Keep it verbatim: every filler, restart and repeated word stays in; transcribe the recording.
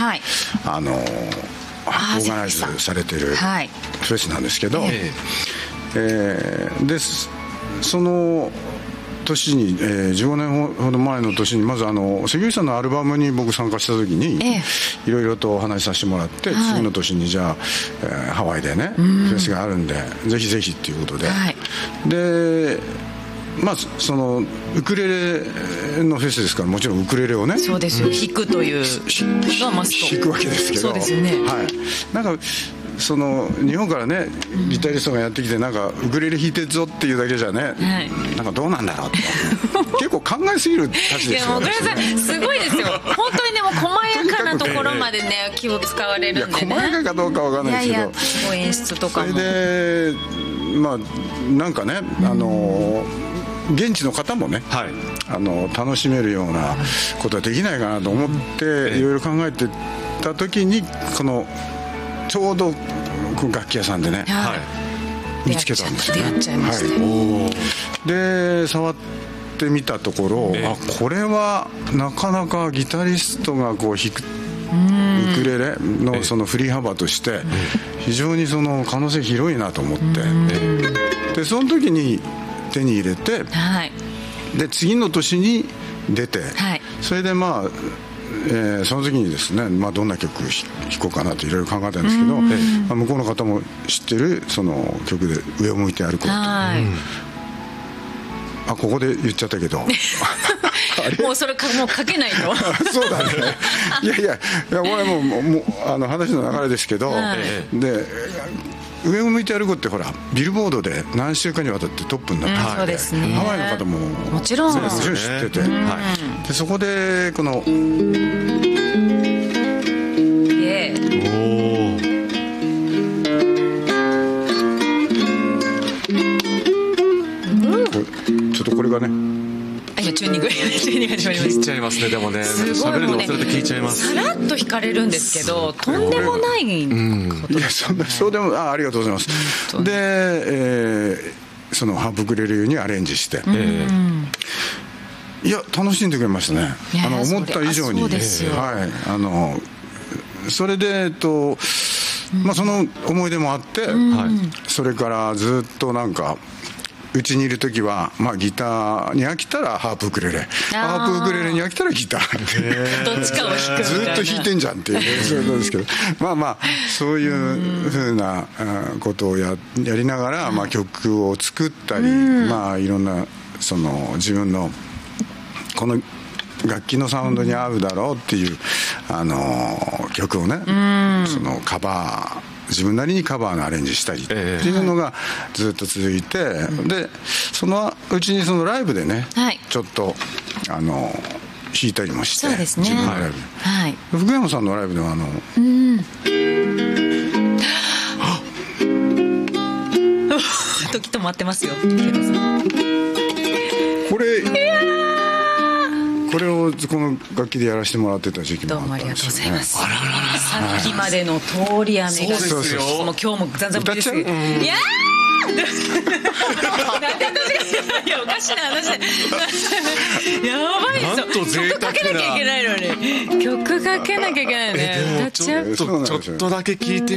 はい、 あのオーガナイズされてるフェスなんですけど、はい、えー、でその年に、えー、じゅうごねんほど前の年にまずあの関口さんのアルバムに僕参加した時に、えー、いろいろとお話しさせてもらって、はい、次の年にじゃあ、えー、ハワイでねフェスがあるんでぜひぜひっていうことで、はい、でまあそのウクレレのフェスですからもちろんウクレレをねそうですよ、弾くというのがマスト弾くわけですけど、 そうですよね、 はい、なんかその日本からねギタリストがやってきてなんかウクレレ弾いてるぞっていうだけじゃね、はい、なんかどうなんだろうって結構考えすぎるたちですよね。 いやもうすごいですよ本当にでも細やかなところまでね気を使われるんでね。 いや細やかかどうかわかんないですけど、いやいやすごい演出とかもそれでまあなんかねあの現地の方もね、はい、あの楽しめるようなことはできないかなと思っていろいろ考えてた時にこのちょうど楽器屋さんでね、はい、見つけたんですよね。 出会っちゃいました、 はい、で触ってみたところ、えー、あこれはなかなかギタリストがこう弾くウクレレのその振り幅として非常にその可能性広いなと思って、でその時に手に入れて、はい、で次の年に出て、はい、それでまあえー、その時にですね、まあ、どんな曲弾こうかなっていろいろ考えたんですけど、まあ、向こうの方も知ってるその曲で「上を向いて歩こう」と、はい、あここで言っちゃったけどもうそれかもう書けないとそうだねいやいやいやこれもうもうあの話の流れですけど、はい、で上を向いて歩こうってほらビルボードで何週間にわたってトップになって、うん、 そうですね、 ハワイの方ももちろんもちろん知ってて、うん、はい、でそこでこのちょっとこれがね今チューニングチューニング始まりました。 聞いちゃいますね。でもね喋るの忘れて聞いちゃいます。 さらっと弾かれるんですけどとんでもないこと、 いやそんなそうでも あ, ありがとうございます。で、えー、そのハープウクレレにアレンジして、うん、いや楽しんでくれましたね。あの思った以上に、はい、あのそれでえっとまあその思い出もあって、うん、それからずっとなんかうちにいる時は、まあ、ギターに飽きたらハープウクレレハープウクレレに飽きたらギターどっちかを弾くみたいなずっと弾いてんじゃんっていうそうなんですけどまあまあそういうふうなことを や, やりながら、まあ、曲を作ったり、まあ、いろんなその自分のこの楽器のサウンドに合うだろうっていうあの曲をねそのカバー自分なりにカバーのアレンジしたりっていうのがずっと続いて、えー、でそのうちにそのライブでね、はい、ちょっとあの弾いたりもして、 そうですね、 自分のライブ、はい、福山さんのライブではあのうん時止まってますよこれこれをこの楽器でやらせてもらってた時期もあったんですよね。どうもありがとうございます。 あらららさっきまでの通り雨がそうですよ。 もう今日も残々ですよ。いやーなんで私がいやおかしな話でやばいですよ。曲かけなきゃいけないのに曲かけなきゃいけないのね。 ちょっとちょっとだけ聞いて